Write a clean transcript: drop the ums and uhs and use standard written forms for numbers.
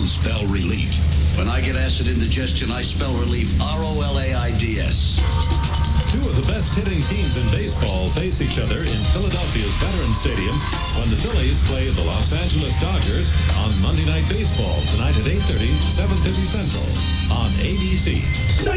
spell relief. When I get acid indigestion, I spell relief ROLAIDS. Two of the best-hitting teams in baseball face each other in Philadelphia's Veterans Stadium when the Phillies play the Los Angeles Dodgers on Monday Night Baseball tonight at 8:30, 7:30 Central on ABC.